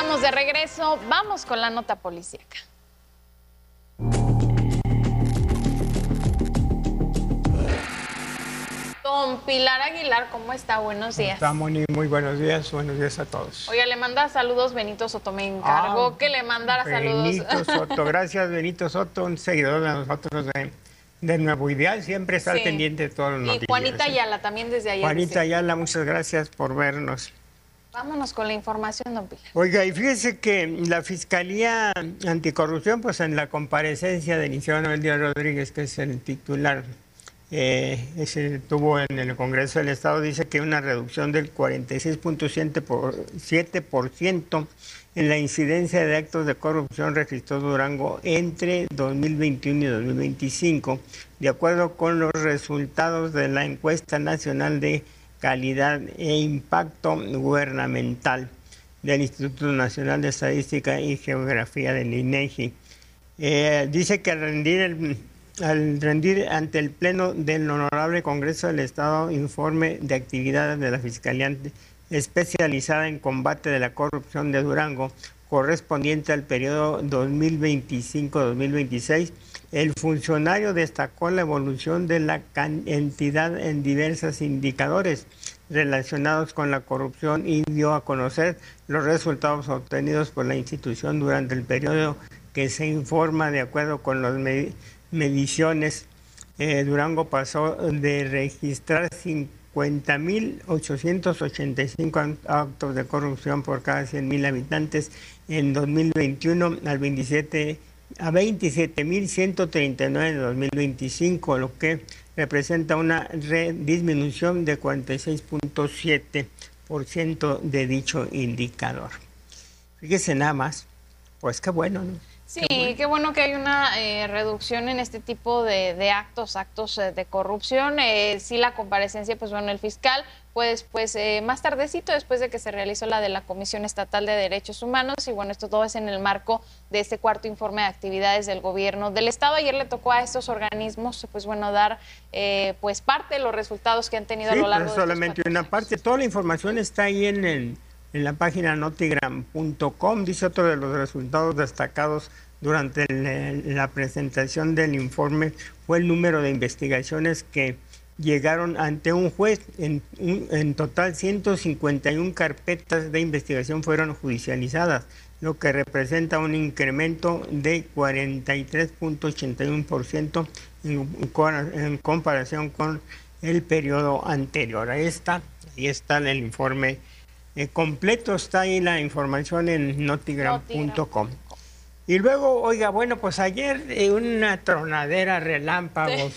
Estamos de regreso, vamos con la nota policíaca. Don Pilar Aguilar, ¿cómo está? Buenos días. Está muy buenos días a todos. Oiga, le manda saludos Benito Soto, me encargó que le mandara saludos. Benito Soto, gracias Benito Soto, un seguidor de nosotros de Nuevo Ideal, siempre está al pendiente de todos los noticias. Y Juanita Ayala también desde ayer. Juanita Ayala, muchas gracias por vernos. Vámonos con la información, don Pilar. Oiga, y fíjese que la Fiscalía Anticorrupción, pues en la comparecencia de Iniciado Noel Díaz Rodríguez, que es el titular, tuvo en el Congreso del Estado, dice que una reducción del 46.7% en la incidencia de actos de corrupción registró Durango entre 2021 y 2025, de acuerdo con los resultados de la encuesta nacional de calidad e impacto gubernamental del Instituto Nacional de Estadística y Geografía del INEGI. Dice que al rendir ante el Pleno del Honorable Congreso del Estado informe de actividades de la Fiscalía especializada en combate de la corrupción de Durango, correspondiente al periodo 2025-2026, el funcionario destacó la evolución de la entidad en diversos indicadores relacionados con la corrupción y dio a conocer los resultados obtenidos por la institución durante el periodo que se informa. De acuerdo con las mediciones, Durango pasó de registrar 50.885 actos de corrupción por cada 100.000 habitantes en 2021 a 27.139 en 2025, lo que representa una disminución de 46.7% de dicho indicador. Fíjese nada más, pues qué bueno, ¿no? Sí, qué bueno que hay una reducción en este tipo de actos de corrupción. Sí, la comparecencia, pues bueno, el fiscal, pues más tardecito, después de que se realizó la de la Comisión Estatal de Derechos Humanos, y bueno, esto todo es en el marco de este cuarto informe de actividades del gobierno del Estado. Ayer le tocó a estos organismos, pues bueno, dar pues parte de los resultados que han tenido a lo largo de solamente una parte. Toda la información está ahí en la página notigram.com. Dice otro de los resultados destacados durante la presentación del informe fue el número de investigaciones que llegaron ante un juez. En total 151 carpetas de investigación fueron judicializadas, lo que representa un incremento de 43.81% en comparación con el periodo anterior. Ahí está el informe completo, está ahí la información en notigram.com. Y luego, oiga, bueno, pues ayer una tronadera, relámpagos,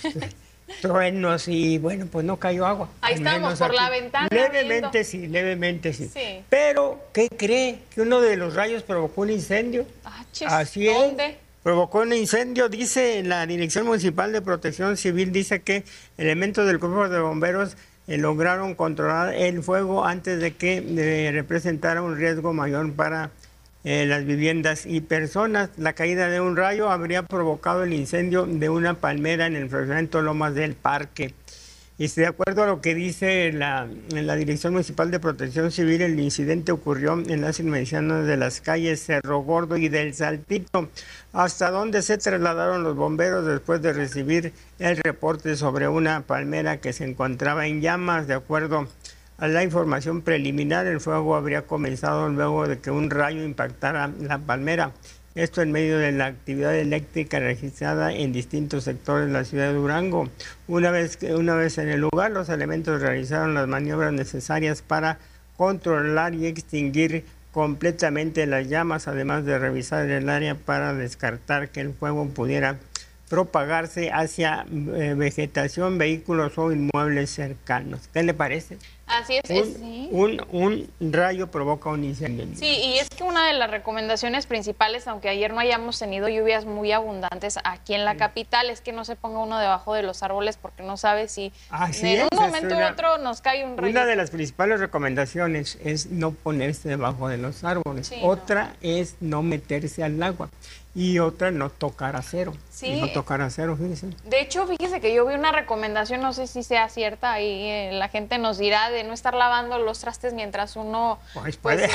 truenos y bueno, pues no cayó agua. Ahí estamos por la ventana. Levemente sí. Pero, ¿qué cree? Que uno de los rayos provocó un incendio. Así es. ¿Dónde? Provocó un incendio, dice la Dirección Municipal de Protección Civil, dice que elementos del Cuerpo de Bomberos lograron controlar el fuego antes de que representara un riesgo mayor para las viviendas y personas. La caída de un rayo habría provocado el incendio de una palmera en el fraccionamiento Lomas del Parque. Y de acuerdo a lo que dice en la Dirección Municipal de Protección Civil, el incidente ocurrió en las inmediaciones de las calles Cerro Gordo y del Saltito, hasta donde se trasladaron los bomberos después de recibir el reporte sobre una palmera que se encontraba en llamas. De acuerdo a la información preliminar, el fuego habría comenzado luego de que un rayo impactara la palmera. Esto en medio de la actividad eléctrica registrada en distintos sectores de la ciudad de Durango. Una vez en el lugar, los elementos realizaron las maniobras necesarias para controlar y extinguir completamente las llamas, además de revisar el área para descartar que el fuego pudiera propagarse hacia vegetación, vehículos o inmuebles cercanos. ¿Qué le parece? Así es, sí. Un rayo provoca un incendio. Sí, y es que una de las recomendaciones principales, aunque ayer no hayamos tenido lluvias muy abundantes aquí en la capital, es que no se ponga uno debajo de los árboles porque no sabe si en un momento u otro nos cae un rayo. Una de las principales recomendaciones es no ponerse debajo de los árboles. Sí, otra es no meterse al agua. Y otra, no tocar acero. Sí. No tocar acero, fíjese. De hecho, fíjese que yo vi una recomendación, no sé si sea cierta, ahí la gente nos dirá, de de no estar lavando los trastes mientras uno... Pues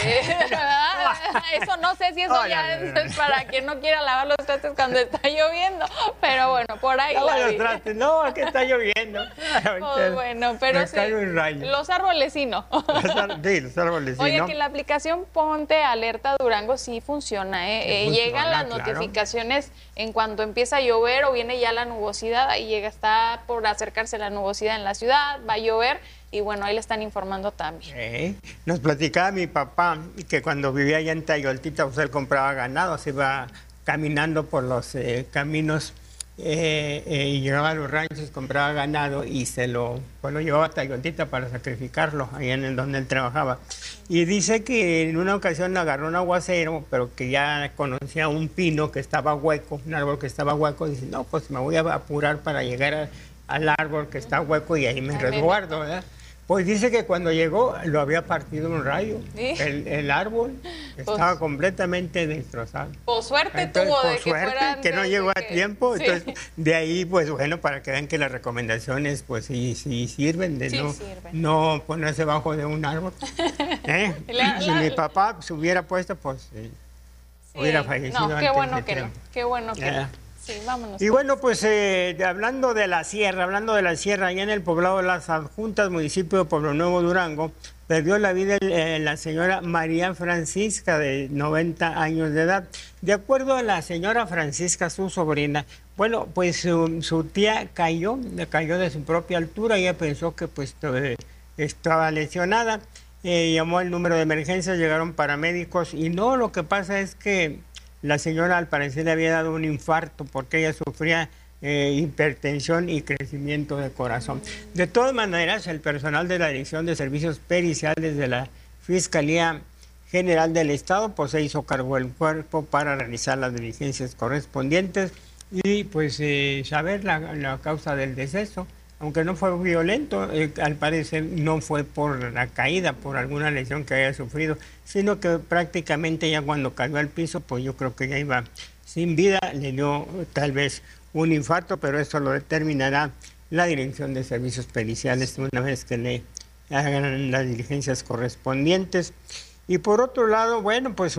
eso no sé si eso es para quien no quiera lavar los trastes cuando está lloviendo, pero bueno, por ahí los trastes, no, aquí está lloviendo. Pues bueno, pero sí, los árboles sí no. Sí, los árboles sí. Oye, que la aplicación Ponte Alerta Durango sí funciona, llegan las notificaciones en cuanto empieza a llover o viene ya la nubosidad, ahí está por acercarse la nubosidad en la ciudad, va a llover y bueno, ahí le están informando también. Nos platicaba mi papá que cuando vivía allá en Tayoltita, pues él compraba ganado, se iba caminando por los caminos y llegaba a los ranchos, compraba ganado y lo llevaba a Tayoltita para sacrificarlo, allá en donde él trabajaba. Y dice que en una ocasión agarró un aguacero, pero que ya conocía un pino que estaba hueco, un árbol que estaba hueco, y dice, no, pues me voy a apurar para llegar al árbol que está hueco y ahí me resguardo, ¿verdad? Pues dice que cuando llegó lo había partido un rayo. ¿Sí? El árbol estaba completamente destrozado. Por suerte entonces, tuvo de que fuera que no llegó a tiempo. Sí. Entonces, de ahí, pues bueno, para que vean que las recomendaciones, pues sí sirven, de no ponerse bajo de un árbol. Si mi papá se hubiera puesto, pues hubiera fallecido antes de tiempo. Qué bueno que no. Sí, vámonos. Y bueno, pues hablando de la sierra, allá en el poblado de Las Adjuntas, municipio de Pueblo Nuevo, Durango, perdió la vida la señora María Francisca, de 90 años de edad. De acuerdo a la señora Francisca, su sobrina, bueno, pues su tía cayó de su propia altura. Ella pensó que pues estaba lesionada, llamó al número de emergencia, llegaron paramédicos y no, lo que pasa es que la señora al parecer le había dado un infarto porque ella sufría hipertensión y crecimiento de corazón. De todas maneras, el personal de la Dirección de Servicios Periciales de la Fiscalía General del Estado pues se hizo cargo del cuerpo para realizar las diligencias correspondientes y pues saber la causa del deceso. Aunque no fue violento, al parecer no fue por la caída, por alguna lesión que haya sufrido, sino que prácticamente ya cuando cayó al piso, pues yo creo que ya iba sin vida, le dio tal vez un infarto, pero eso lo determinará la Dirección de Servicios Periciales una vez que le hagan las diligencias correspondientes. Y por otro lado, bueno, pues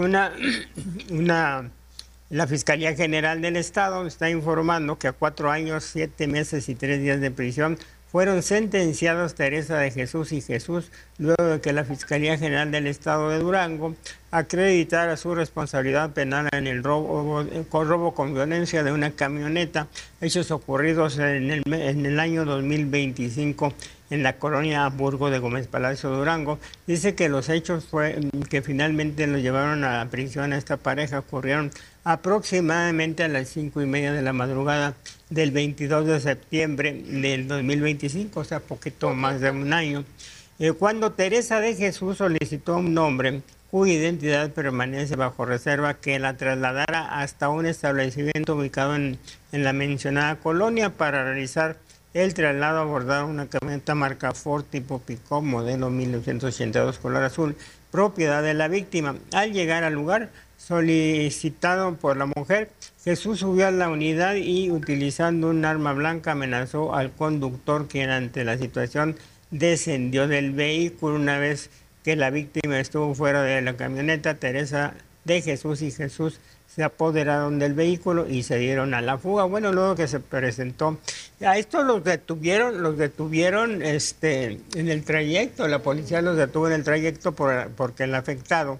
la Fiscalía General del Estado está informando que a 4 años, 7 meses y 3 días de prisión fueron sentenciados Teresa de Jesús y Jesús, luego de que la Fiscalía General del Estado de Durango acreditara su responsabilidad penal en el robo con violencia de una camioneta, hechos ocurridos en el año 2025 en la colonia Hamburgo de Gómez Palacio, Durango. Dice que los hechos que finalmente lo llevaron a la prisión a esta pareja ocurrieron aproximadamente a las 5:30 de la madrugada del 22 de septiembre del 2025, o sea, poquito más de un año, cuando Teresa de Jesús solicitó a un hombre cuya identidad permanece bajo reserva que la trasladara hasta un establecimiento ubicado en la mencionada colonia para realizar el traslado. Abordaron una camioneta marca Ford tipo Pick-up modelo 1982 color azul, propiedad de la víctima. Al llegar al lugar solicitado por la mujer, Jesús subió a la unidad y utilizando un arma blanca amenazó al conductor, quien ante la situación descendió del vehículo. Una vez que la víctima estuvo fuera de la camioneta, Teresa de Jesús y Jesús se apoderaron del vehículo y se dieron a la fuga. Bueno, luego que se presentó, a estos los detuvieron en el trayecto. La policía los detuvo en el trayecto porque el afectado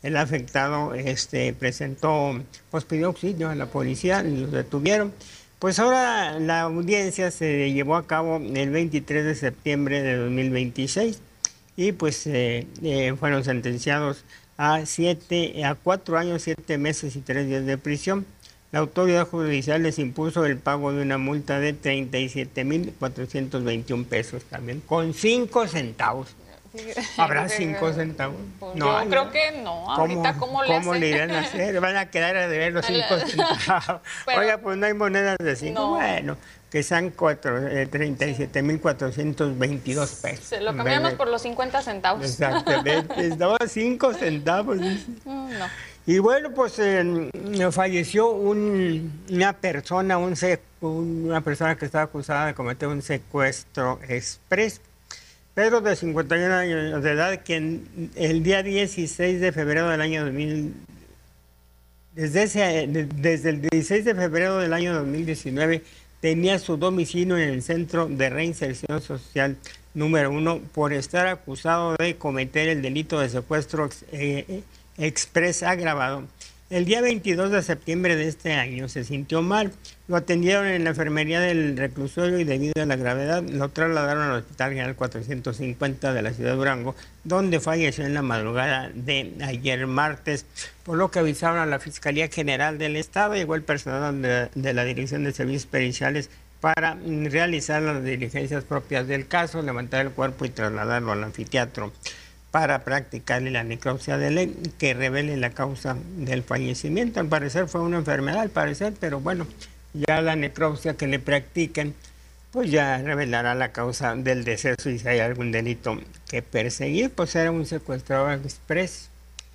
presentó, pues pidió auxilio a la policía y los detuvieron. Pues ahora la audiencia se llevó a cabo el 23 de septiembre de 2026 y pues fueron sentenciados a 4 años, 7 meses y 3 días de prisión. La autoridad judicial les impuso el pago de una multa de 37,421 pesos también, con 5 centavos. ¿Habrá 5 centavos? Pues no, yo creo que no. Ahorita, ¿cómo le irán a hacer? Van a quedar a deber los 5 centavos. Pero, oiga, pues no hay monedas de 5. No. Bueno, que sean 37,422 pesos. Se lo cambiamos por los 50 centavos. Exactamente. Estaba 5 centavos. No. Y bueno, pues falleció una persona que estaba acusada de cometer un secuestro exprés. Pedro, de 51 años de edad, quien el día 16 de febrero del año 2000, desde el 16 de febrero del año 2019, tenía su domicilio en el Centro de Reinserción Social número 1 por estar acusado de cometer el delito de secuestro exprés agravado. El día 22 de septiembre de este año se sintió mal, lo atendieron en la enfermería del reclusorio y debido a la gravedad lo trasladaron al Hospital General 450 de la ciudad de Durango, donde falleció en la madrugada de ayer martes, por lo que avisaron a la Fiscalía General del Estado. Llegó el personal de la Dirección de Servicios Periciales para realizar las diligencias propias del caso, levantar el cuerpo y trasladarlo al anfiteatro para practicarle la necropsia de ley que revele la causa del fallecimiento. Al parecer fue una enfermedad, pero bueno, ya la necropsia que le practiquen, pues ya revelará la causa del deceso y si hay algún delito que perseguir. Pues era un secuestrador express.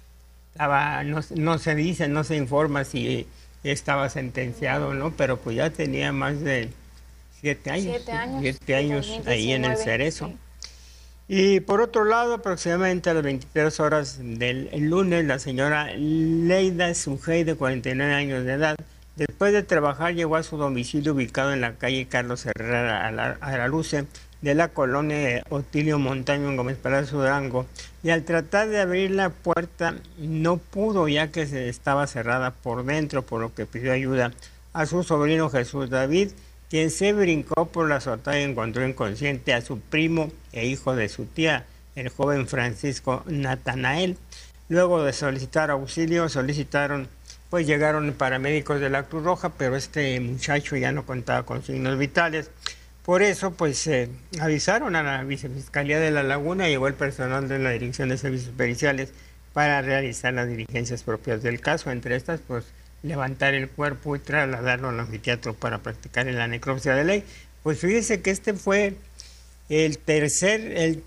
No se dice, no se informa si estaba sentenciado o no, pero pues ya tenía más de 7 años. 7 años ahí en el Cerezo. Sí. Y por otro lado, aproximadamente a las 23 horas del lunes, la señora Leida Sujei, de 49 años de edad, después de trabajar, llegó a su domicilio ubicado en la calle Carlos Herrera Araluce de la colonia Otilio Montaño en Gómez Palacio, Durango, y al tratar de abrir la puerta no pudo, ya que estaba cerrada por dentro, por lo que pidió ayuda a su sobrino Jesús David, quien se brincó por la azotea y encontró inconsciente a su primo e hijo de su tía, el joven Francisco Natanael. Luego de solicitar auxilio, llegaron paramédicos de la Cruz Roja, pero este muchacho ya no contaba con signos vitales. Por eso, avisaron a la Vicefiscalía de La Laguna, llegó el personal de la Dirección de Servicios Periciales para realizar las diligencias propias del caso, entre estas, levantar el cuerpo y trasladarlo al anfiteatro para practicar la necropsia de ley. Pues fíjese que este fue el tercer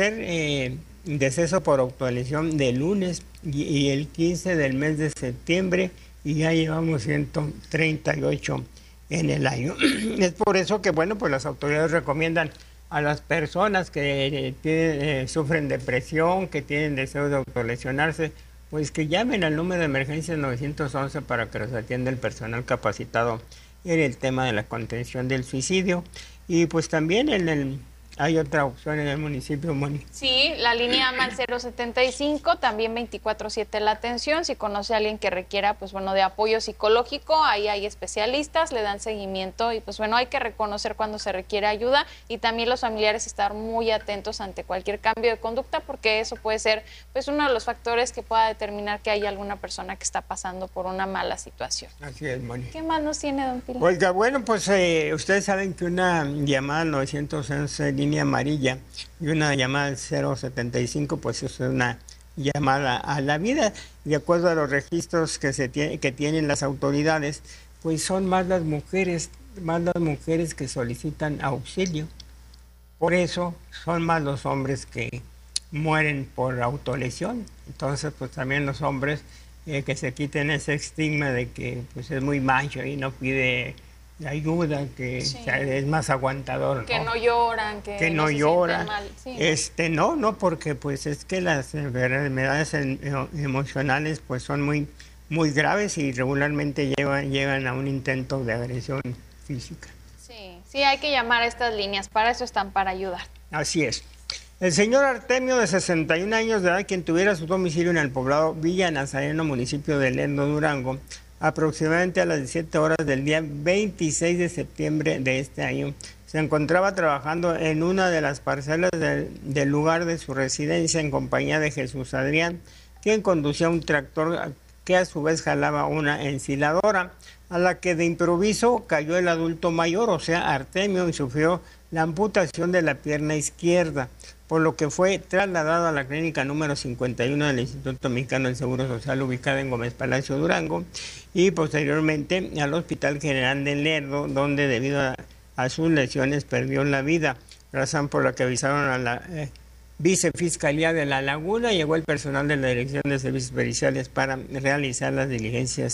deceso por autolesión de lunes y el 15 del mes de septiembre, y ya llevamos 138 en el año. Es por eso que, las autoridades recomiendan a las personas que sufren depresión, que tienen deseo de autolesionarse, pues que llamen al número de emergencia 911 para que los atienda el personal capacitado en el tema de la contención del suicidio. Y pues también hay otra opción en el municipio, Moni. Sí, la línea AMA al 075, también 24/7 la atención. Si conoce a alguien que requiera, de apoyo psicológico, ahí hay especialistas, le dan seguimiento y hay que reconocer cuando se requiere ayuda y también los familiares estar muy atentos ante cualquier cambio de conducta, porque eso puede ser uno de los factores que pueda determinar que hay alguna persona que está pasando por una mala situación. Así es, Moni. ¿Qué más nos tiene, don Pilar? Oiga, ustedes saben que una llamada al 911 línea amarilla y una llamada al 075, es una llamada a la vida. De acuerdo a los registros que tienen las autoridades, son más las mujeres que solicitan auxilio. Por eso son más los hombres que mueren por autolesión. Entonces, también los hombres que se quiten ese estigma de que es muy macho y no pide ayuda, que es más aguantador, que no lloran, que no lloran mal. Sí, porque es que las enfermedades emocionales son muy muy graves y regularmente llegan a un intento de agresión física. Sí, hay que llamar a estas líneas, para eso están, para ayudar. Así es. El señor Artemio, de 61 años de edad, quien tuviera su domicilio en el poblado Villa Nazareno, municipio de Lerdo, Durango, aproximadamente a las 17 horas del día 26 de septiembre de este año, se encontraba trabajando en una de las parcelas del lugar de su residencia en compañía de Jesús Adrián, quien conducía un tractor que a su vez jalaba una ensiladora, a la que de improviso cayó el adulto mayor, o sea, Artemio, y sufrió la amputación de la pierna izquierda, por lo que fue trasladado a la clínica número 51 del Instituto Mexicano del Seguro Social, ubicada en Gómez Palacio, Durango, y posteriormente al Hospital General de Lerdo, donde debido a sus lesiones perdió la vida, razón por la que avisaron a la Vicefiscalía de La Laguna. Llegó el personal de la Dirección de Servicios Periciales para realizar las diligencias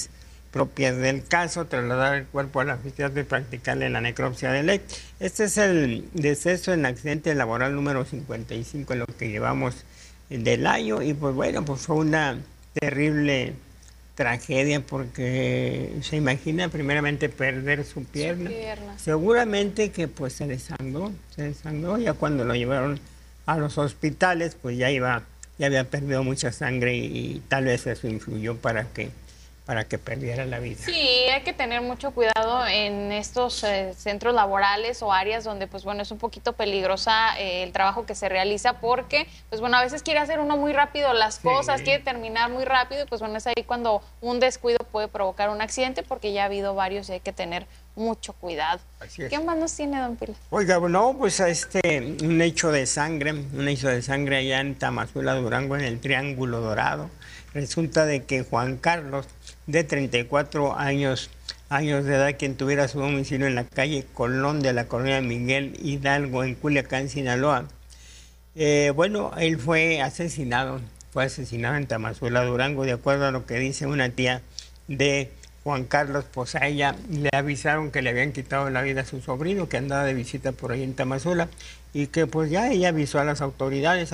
propias del caso, trasladar el cuerpo a la fiscalía y practicarle la necropsia de ley. Este es el deceso en accidente laboral número 55 en lo que llevamos del año, y pues bueno, pues fue una terrible tragedia porque se imagina primeramente perder su pierna. Seguramente que pues se desangró, ya cuando lo llevaron a los hospitales pues ya había perdido mucha sangre y tal vez eso influyó para que perdiera la vida. Sí, hay que tener mucho cuidado en estos centros laborales o áreas donde, pues bueno, es un poquito peligrosa el trabajo que se realiza porque, pues bueno, a veces quiere hacer uno muy rápido las cosas, quiere terminar muy rápido y pues bueno, es ahí cuando un descuido puede provocar un accidente porque ya ha habido varios y hay que tener mucho cuidado. Así es. ¿Qué más nos tiene, don Pilar? Oiga, no, pues un hecho de sangre allá en Tamazula, Durango, en el Triángulo Dorado. Resulta de que Juan Carlos, de 34 años de edad, quien tuviera su domicilio en la calle Colón de la colonia Miguel Hidalgo, en Culiacán, Sinaloa, bueno, él fue asesinado en Tamazula, Durango, de acuerdo a lo que dice una tía de Juan Carlos. Pues a ella le avisaron que le habían quitado la vida a su sobrino, que andaba de visita por ahí en Tamazula, y que pues ya ella avisó a las autoridades.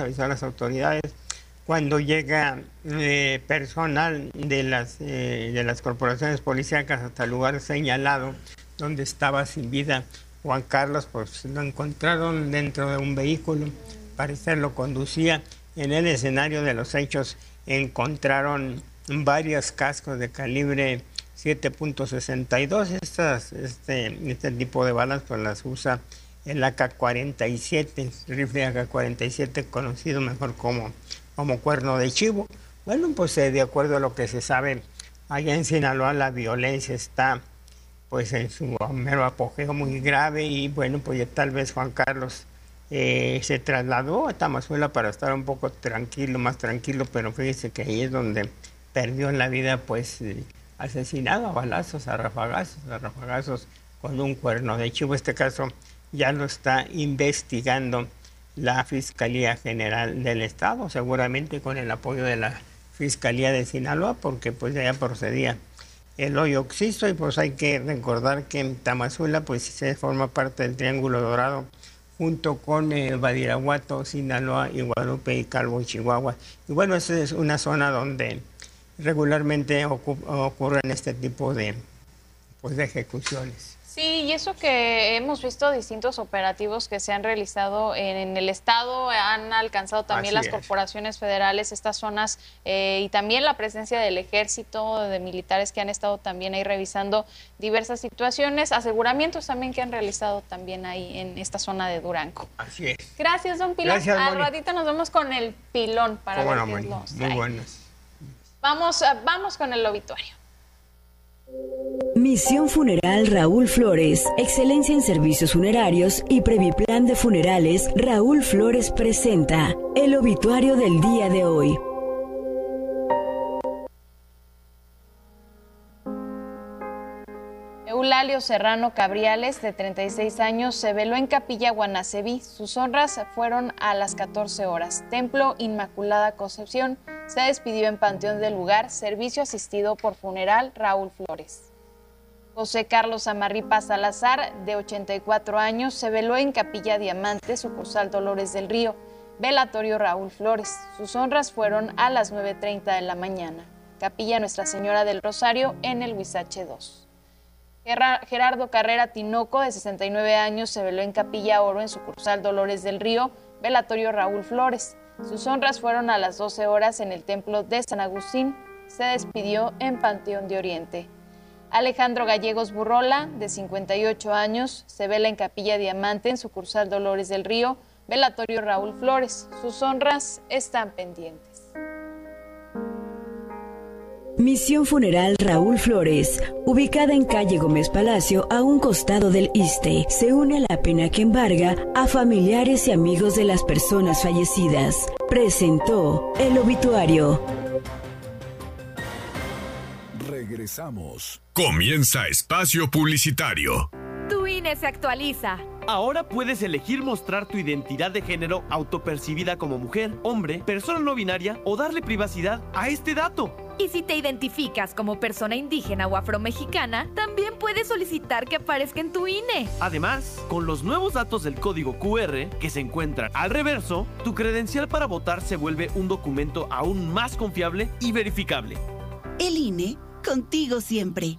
Cuando llega personal de las corporaciones policíacas hasta el lugar señalado donde estaba sin vida Juan Carlos, pues lo encontraron dentro de un vehículo, parecer lo conducía. En el escenario de los hechos encontraron varios cascos de calibre 7.62. Este tipo de balas pues las usa el AK-47, rifle AK-47, conocido mejor como cuerno de chivo. Bueno, pues de acuerdo a lo que se sabe, allá en Sinaloa la violencia está pues en su mero apogeo, muy grave, y bueno, pues ya tal vez Juan Carlos se trasladó a Tamazula para estar un poco más tranquilo, pero fíjese que ahí es donde perdió la vida, pues asesinado a balazos, a rafagazos con un cuerno de chivo. Este caso ya lo está investigando la Fiscalía General del Estado, seguramente con el apoyo de la Fiscalía de Sinaloa, porque pues ya procedía el hoyo occiso. Y pues hay que recordar que en Tamazula pues se forma parte del Triángulo Dorado, junto con Badiraguato, Sinaloa, y Guadalupe y Calvo, Chihuahua. Y bueno, esa es una zona donde regularmente ocurren este tipo de ejecuciones. Sí, y eso que hemos visto distintos operativos que se han realizado en el estado, han alcanzado también las corporaciones federales estas zonas y también la presencia del ejército, de militares que han estado también ahí revisando diversas situaciones, aseguramientos también que han realizado también ahí en esta zona de Durango. Así es. Gracias, don Pilar. Gracias, al ratito nos vemos con el pilón para ver qué nos trae. Muy buenas. Vamos con el obituario. Misión Funeral Raúl Flores, excelencia en servicios funerarios y Previplan de Funerales. Raúl Flores presenta el obituario del día de hoy. Eulalio Serrano Cabriales, de 36 años, se veló en Capilla Guanaceví. Sus honras fueron a las 14 horas. Templo Inmaculada Concepción se despidió en Panteón del Lugar. Servicio asistido por Funeral Raúl Flores. José Carlos Amarripa Salazar, de 84 años, se veló en Capilla Diamante, sucursal Dolores del Río. Velatorio Raúl Flores. Sus honras fueron a las 9:30 de la mañana. Capilla Nuestra Señora del Rosario, en el Huizache 2. Gerardo Carrera Tinoco, de 69 años, se veló en Capilla Oro, en sucursal Dolores del Río. Velatorio Raúl Flores. Sus honras fueron a las 12 horas en el Templo de San Agustín. Se despidió en Panteón de Oriente. Alejandro Gallegos Burrola, de 58 años, se vela en Capilla Diamante, en sucursal Dolores del Río. Velatorio Raúl Flores. Sus honras están pendientes. Misión Funeral Raúl Flores, ubicada en calle Gómez Palacio, a un costado del ISSSTE, se une a la pena que embarga a familiares y amigos de las personas fallecidas. Presentó el obituario. Regresamos. Comienza Espacio Publicitario. Tu INE se actualiza. Ahora puedes elegir mostrar tu identidad de género autopercibida como mujer, hombre, persona no binaria o darle privacidad a este dato. Y si te identificas como persona indígena o afromexicana, también puedes solicitar que aparezca en tu INE. Además, con los nuevos datos del código QR que se encuentran al reverso, tu credencial para votar se vuelve un documento aún más confiable y verificable. El INE, contigo siempre.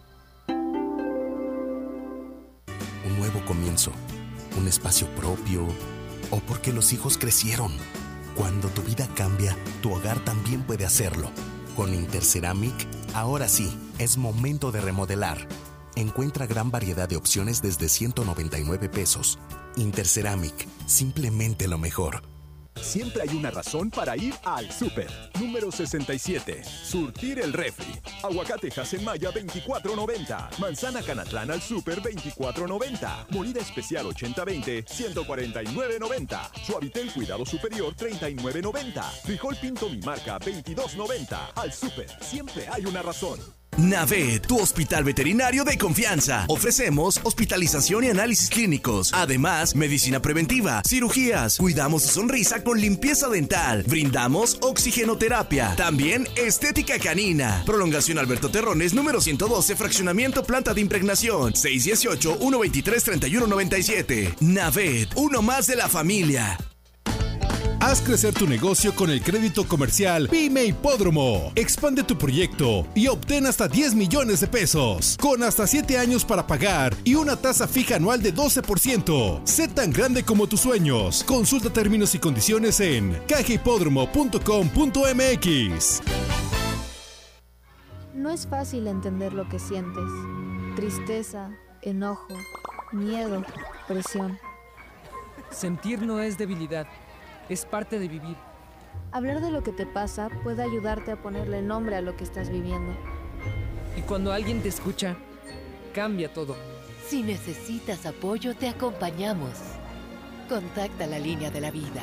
Un nuevo comienzo, un espacio propio, o porque los hijos crecieron. Cuando tu vida cambia, tu hogar también puede hacerlo. Con Interceramic, ahora sí, es momento de remodelar. Encuentra gran variedad de opciones desde 199 pesos. Interceramic, simplemente lo mejor. Siempre hay una razón para ir al súper. Número 67. Surtir el refri. Aguacate Hasenmaya 24.90. Manzana Canatlán al súper 24.90. Molida especial 80-20 149.90. Suavitel Cuidado Superior 39.90. Frijol Pinto Mi Marca 22.90. Al súper siempre hay una razón. Navet, tu hospital veterinario de confianza. Ofrecemos hospitalización y análisis clínicos. Además, medicina preventiva, cirugías. Cuidamos su sonrisa con limpieza dental. Brindamos oxigenoterapia. También estética canina. Prolongación Alberto Terrones, número 112, fraccionamiento planta de impregnación. 618-123-3197. Navet, uno más de la familia. Haz crecer tu negocio con el crédito comercial Pyme Hipódromo. Expande tu proyecto y obtén hasta 10 millones de pesos, con hasta 7 años para pagar y una tasa fija anual de 12%. Sé tan grande como tus sueños. Consulta términos y condiciones en cajahipódromo.com.mx. No es fácil entender lo que sientes. Tristeza, enojo, miedo, presión. Sentir no es debilidad. Es parte de vivir. Hablar de lo que te pasa puede ayudarte a ponerle nombre a lo que estás viviendo. Y cuando alguien te escucha, cambia todo. Si necesitas apoyo, te acompañamos. Contacta la línea de la vida.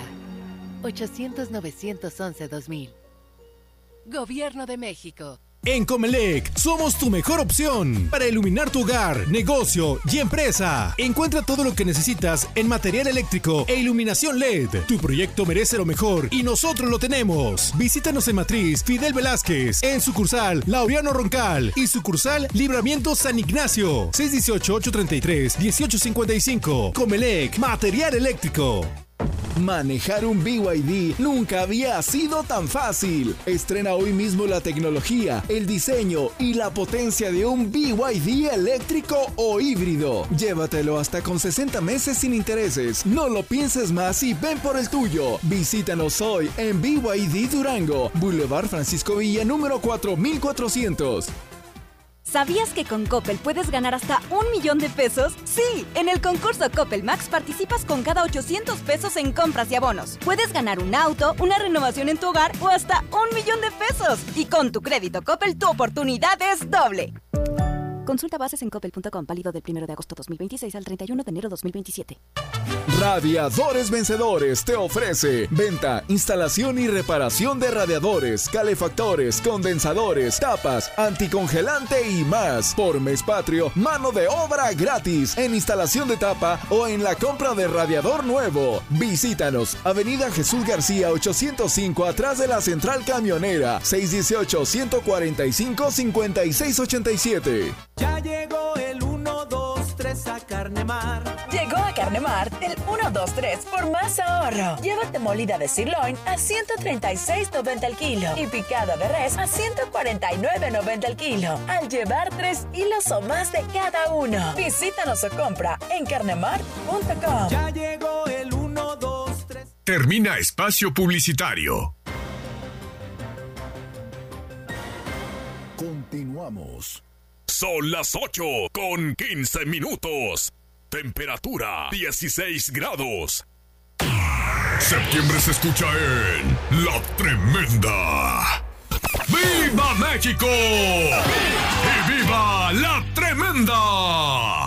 800-911-2000. Gobierno de México. En Comelec, somos tu mejor opción para iluminar tu hogar, negocio y empresa. Encuentra todo lo que necesitas en material eléctrico e iluminación LED. Tu proyecto merece lo mejor y nosotros lo tenemos. Visítanos en Matriz Fidel Velázquez, en sucursal Laureano Roncal y sucursal Libramiento San Ignacio. 618-833-1855. Comelec, material eléctrico. Manejar un BYD nunca había sido tan fácil. Estrena hoy mismo la tecnología, el diseño y la potencia de un BYD eléctrico o híbrido. Llévatelo hasta con 60 meses sin intereses. No lo pienses más y ven por el tuyo. Visítanos hoy en BYD Durango, Boulevard Francisco Villa, número 4400. ¿Sabías que con Coppel puedes ganar hasta 1 millón de pesos? Sí, en el concurso Coppel Max participas con cada 800 pesos en compras y abonos. Puedes ganar un auto, una renovación en tu hogar o hasta 1 millón de pesos. Y con tu crédito Coppel, tu oportunidad es doble. Consulta bases en coppel.com, válido del 1 de agosto 2026 al 31 de enero 2027. Radiadores Vencedores te ofrece venta, instalación y reparación de radiadores, calefactores, condensadores, tapas, anticongelante y más. Por mes patrio, mano de obra gratis en instalación de tapa o en la compra de radiador nuevo. Visítanos, Avenida Jesús García 805, atrás de la Central Camionera, 618-145-5687. Ya llegó el 1, 2, 3 a Carnemar. Llegó a Carnemar el 1, 2, 3 por más ahorro. Llévate molida de sirloin a 136.90 el kilo y picada de res a 149.90 el kilo. Al llevar 3 kilos o más de cada uno. Visítanos o compra en carnemar.com. Ya llegó el 1, 2, 3. Termina espacio publicitario. Continuamos. Son las 8:15. Temperatura 16 grados. Septiembre se escucha en La Tremenda. ¡Viva México! ¡Y viva La Tremenda!